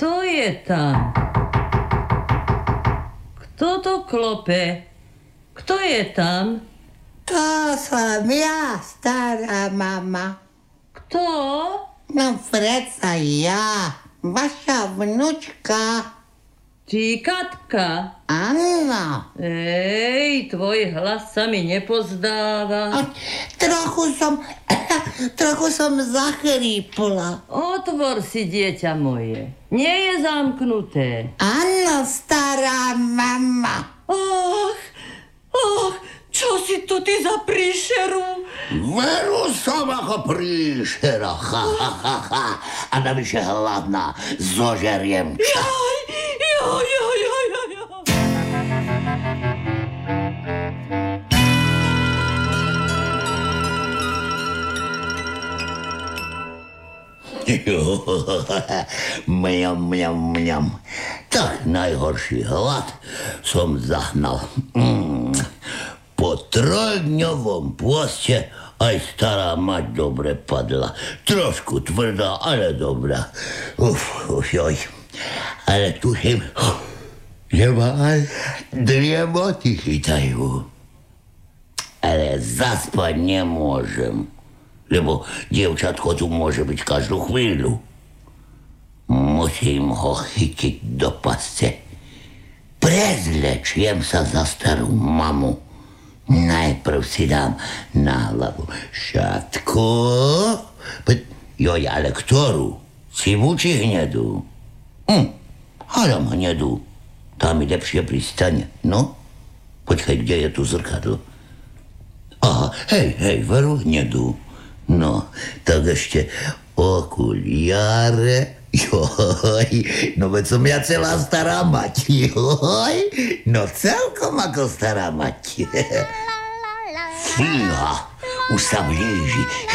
Kto je tam? Kto to klope? Kto je tam? To som ja, stará mama. Kto? No predsa ja, vaša vnučka. Ty, Katka. Áno. Tvoj hlas sa mi nepozdáva. Trochu som zachrípla. Otvor si, dieťa moje. Nie je zamknuté. Áno, stará mama. Čo si to ty za príšeru? Veru som ako príšera. A navyše hladná. Zožeriem ťa. Jaj. Mňam. Tak najhorší hlad som zahnal. Po 3-dňovom pôste aj stará mať dobre padla. Trošku tvrdá, ale dobrá. Joj. Ale tuším, že ma aj driemoty chytajú. Ale zaspať nemôžem, lebo dievčatko tu môže byť každú chvíľu. Musím ho chytiť do pasce. Prezlečiem sa za starú mamu. Najprv si dám na hlavu šatku. Joj, ale ktorú? Sivú či hnedú? Hádam hnedú. Tá mi lepšie pristane. No, počkaj, kde je tu zrkadlo? Aha, hej, veru hnedú. No, tak ešte okuliare. Joj, no veď som ja celá stará mať. Joj, no celkom ako stará mať. Fíha, už sa blíži.